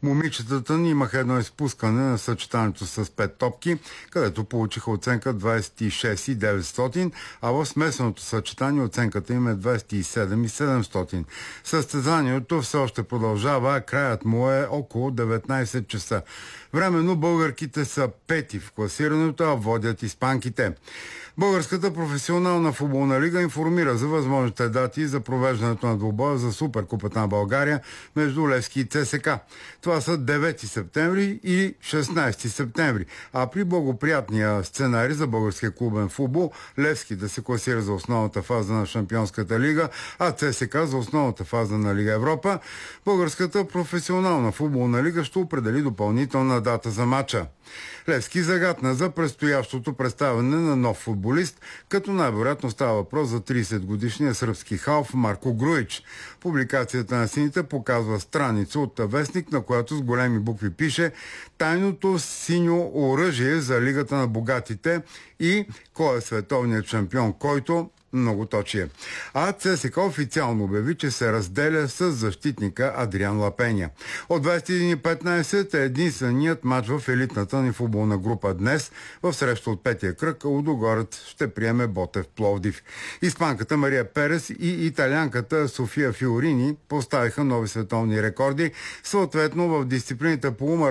Момичетата ни имаха едно изпускане на съчетанието с 5 топки, където получиха оценка 26,900, а в смесеното съчетание оценката им е 27,700. Състезанието все още продължава, а краят му е около 19 часа. Временно българките са пети в класирането, а водят испанките. Българската професионална футболна лига информира за възможните дати за провеждането на двубоя за Суперкупата на България между Левски и ЦСК. Това са 9 септември и 16 септември. А при благоприятния сценарий за българския клубен футбол, Левски да се класира за основната фаза на Шампионската лига, а ЦСК за основната фаза на Лига Европа, Българската професионална футболна лига ще определи допълнителна дата за матча. Левски загатна за предстоящото представяне на нов футболист, като най-вероятно става въпрос за 30-годишния сръбски халф Марко Груич. Публикацията на сините показва страница от вестник, на която с големи букви пише "Тайното синьо оръжие за Лигата на богатите" и "Кой е световният шампион, който..." многоточие. А ЦСКА официално обяви, че се разделя с защитника Адриан Лапеня. От 21:15 е единственият матч в елитната ни футболна група днес. В среща от петия кръг Лудогорец ще приеме Ботев Пловдив. Испанката Мария Перес и италианката София Фиорини поставиха нови световни рекорди, съответно в дисциплините по